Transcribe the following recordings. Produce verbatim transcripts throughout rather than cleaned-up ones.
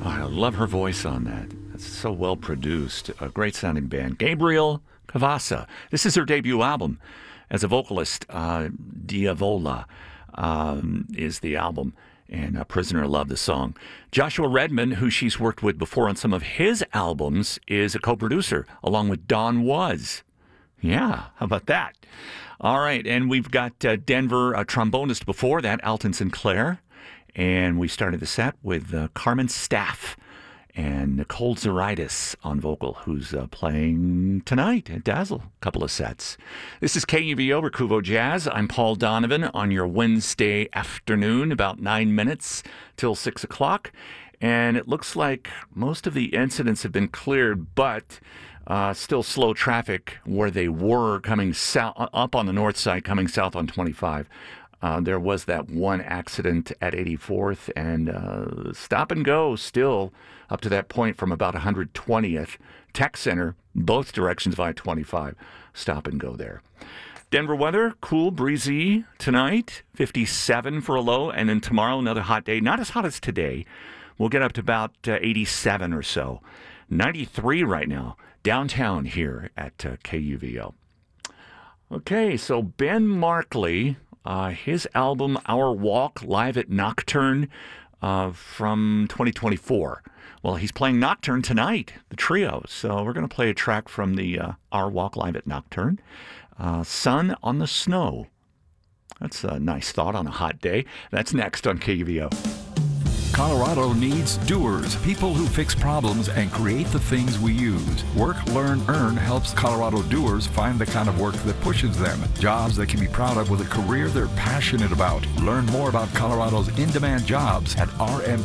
Oh, I love her voice on that. It's so well produced. A great sounding band. Gabriel Cavassa. This is her debut album as a vocalist. Uh, Diavola um, is the album. And uh, Prisoner loved the song. Joshua Redman, who she's worked with before on some of his albums, is a co-producer along with Don Was. Yeah, how about that? All right, and we've got uh, Denver, a trombonist before that, Alton Sinclair. And we started the set with uh, Carmen Staff and Nicole Zaritis on vocal, who's uh, playing tonight at Dazzle. A couple of sets. This is K U V O, Recuvo Jazz. I'm Paul Donovan on your Wednesday afternoon, about nine minutes till six o'clock. And it looks like most of the incidents have been cleared, but uh, still slow traffic where they were coming south, up on the north side, coming south on twenty-five. Uh, there was that one accident at eighty-fourth, and uh, stop and go still up to that point from about one hundred twentieth. Tech Center, both directions via twenty-five. Stop and go there. Denver weather, cool, breezy tonight, fifty-seven for a low, and then tomorrow another hot day. Not as hot as today. We'll get up to about uh, eighty-seven or so. ninety-three right now, downtown here at uh, K U V O. Okay, so Ben Markley... Uh, his album, Our Walk, live at Nocturne uh, from twenty twenty-four. Well, he's playing Nocturne tonight, the trio. So we're going to play a track from the uh, Our Walk live at Nocturne. Uh, Sun on the Snow. That's a nice thought on a hot day. That's next on K U V O. Colorado needs doers, people who fix problems and create the things we use. Work, Learn, Earn helps Colorado doers find the kind of work that pushes them. Jobs they can be proud of with a career they're passionate about. Learn more about Colorado's in-demand jobs at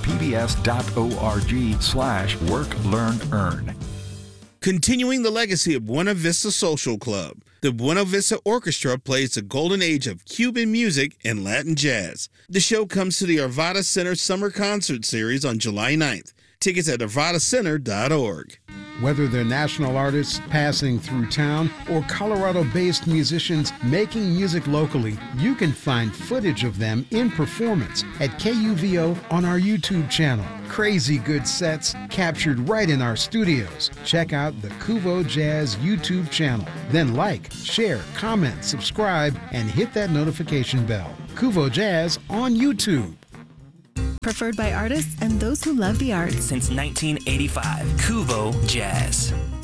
rmpbs.org slash work, learn, earn. Continuing the legacy of Buena Vista Social Club, the Buena Vista Orchestra plays the golden age of Cuban music and Latin jazz. The show comes to the Arvada Center Summer Concert Series on July ninth. Tickets at arvada center dot org. Whether they're national artists passing through town or Colorado-based musicians making music locally, you can find footage of them in performance at K U V O on our YouTube channel. Crazy good sets captured right in our studios. Check out the Cuvo Jazz YouTube channel. Then like, share, comment, subscribe, and hit that notification bell. Cuvo Jazz on YouTube. Preferred by artists and those who love the arts. Since nineteen eighty-five, Cuvo Jazz.